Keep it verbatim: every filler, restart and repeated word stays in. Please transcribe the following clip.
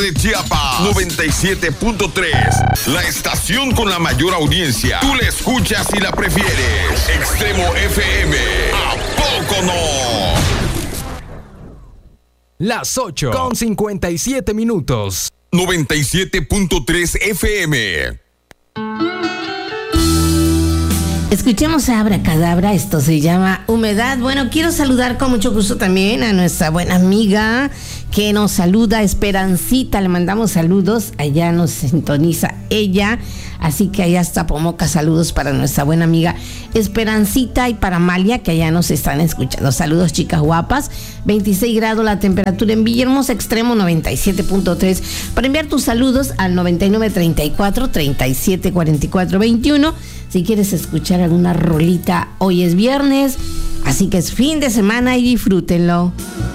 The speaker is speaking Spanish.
de Chiapas, noventa y siete punto tres. La estación con la mayor audiencia. Tú la escuchas y la prefieres. Extremo F M. ¿A poco no? Las ocho con cincuenta y siete minutos. noventa y siete punto tres F M. Escuchemos a Abracadabra, esto se llama Humedad. Bueno, quiero saludar con mucho gusto también a nuestra buena amiga que nos saluda, Esperancita, le mandamos saludos, allá nos sintoniza ella, así que allá está Pomoca, saludos para nuestra buena amiga Esperancita y para Amalia, que allá nos están escuchando. Saludos, chicas guapas. veintiséis grados la temperatura en Villahermosa, Extremo noventa y siete punto tres. Para enviar tus saludos al noventa y nueve treinta y cuatro treinta y siete cuarenta y cuatro veintiuno. Si quieres escuchar alguna rolita, hoy es viernes, así que es fin de semana y disfrútenlo.